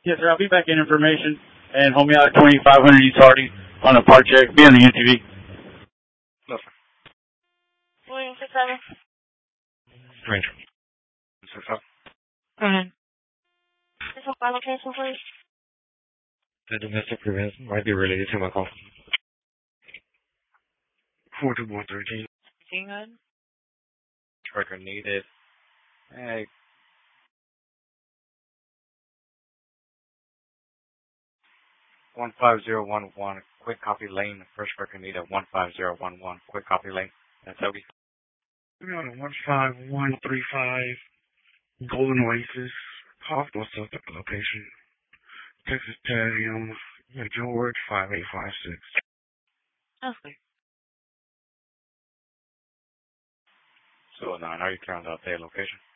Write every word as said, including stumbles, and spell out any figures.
Yes, sir. I'll be back in information and hold me out at twenty-five hundred East Hardy on a part check. Be on the U T V. No, sir. William six seven. Ranger. six seven. Go ahead. This is my location, please. The domestic event might be related to my call. four two one thirteen. King Hood. Tracker needed. Hey. one five zero one one, quick copy lane, first record needed, one five zero one one, quick copy lane. That's Obi. We're on one five one three five, Golden Oasis, hospital suspect location, Texas Stadium, yeah, George five eight five six. Okay. two oh nine, are you clear on the day location?